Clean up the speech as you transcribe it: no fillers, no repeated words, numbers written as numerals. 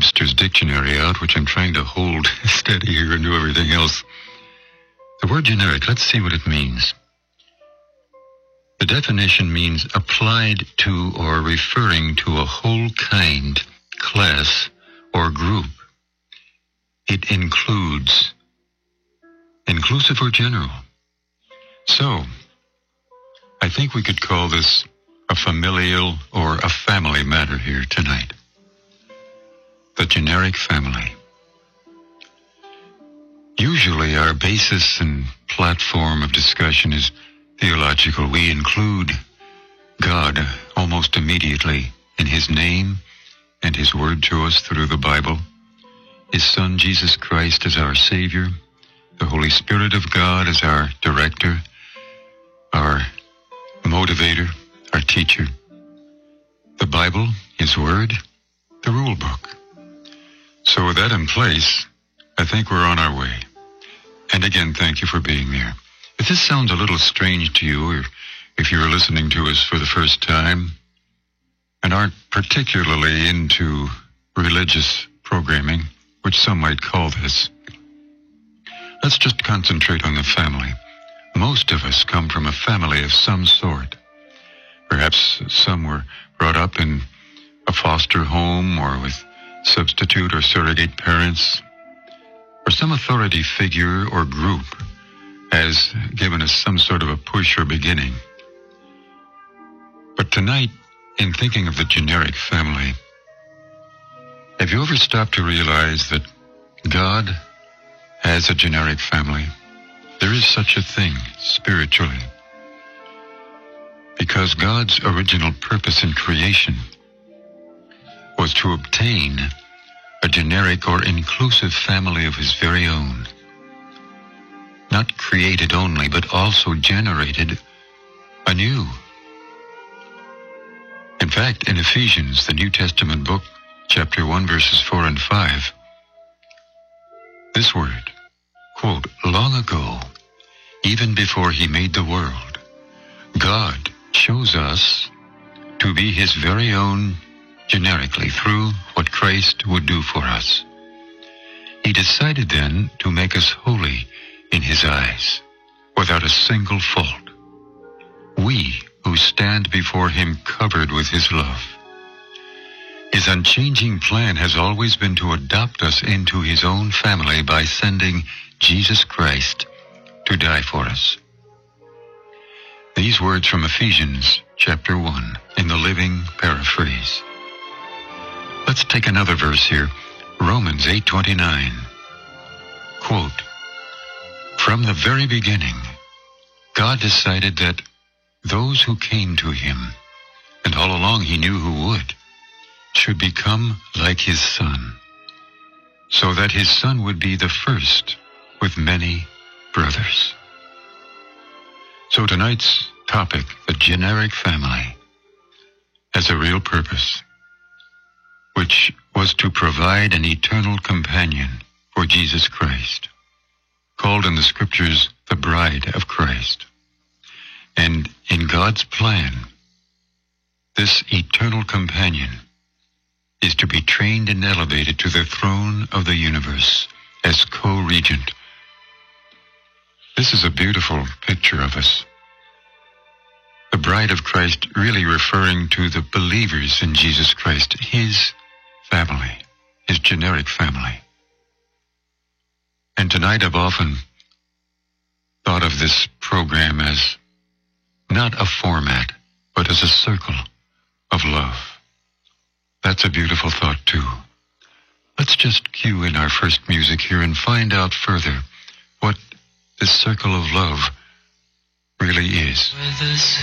Webster's Dictionary out, which I'm trying to hold steady here and do everything else. The word generic, let's see what it means. The definition means applied to or referring to a whole kind, class, or group. It includes, inclusive or general. So, I think we could call this a familial or a family matter here tonight. The generic family. Usually our basis and platform of discussion is theological. We include God almost immediately in His name and His word to us through the Bible, His Son Jesus Christ as our Savior, the Holy Spirit of God as our director, our motivator, our teacher, the Bible, His Word, the rule book. So with that in place, I think we're on our way. And again, thank you for being there. If this sounds a little strange to you, or if you're listening to us for the first time and aren't particularly into religious programming, which some might call this, let's just concentrate on the family. Most of us come from a family of some sort. Perhaps some were brought up in a foster home or with substitute or surrogate parents, or some authority figure or group has given us some sort of a push or beginning. But tonight, in thinking of the generic family, have you ever stopped to realize that God has a generic family? There is such a thing spiritually. Because God's original purpose in creation was to obtain a generic or inclusive family of His very own. Not created only, but also generated anew. In fact, in Ephesians, the New Testament book, chapter 1, verses 4 and 5, this word, quote, long ago, even before He made the world, God chose us to be His very own generically through what Christ would do for us. He decided then to make us holy in His eyes, without a single fault. We who stand before Him covered with His love. His unchanging plan has always been to adopt us into His own family by sending Jesus Christ to die for us. These words from Ephesians chapter 1 in the Living Paraphrase. Let's take another verse here. Romans 8:29. Quote, from the very beginning, God decided that those who came to Him, and all along He knew who would, should become like His Son, so that His Son would be the first with many brothers. So tonight's topic, the generic family, has a real purpose, which was to provide an eternal companion for Jesus Christ, called in the Scriptures the bride of Christ. And in God's plan, this eternal companion is to be trained and elevated to the throne of the universe as co-regent. This is a beautiful picture of us. The bride of Christ really referring to the believers in Jesus Christ, His family, His generic family. And tonight I've often thought of this program as not a format, but as a circle of love. That's a beautiful thought too. Let's just cue in our first music here and find out further what this circle of love really is.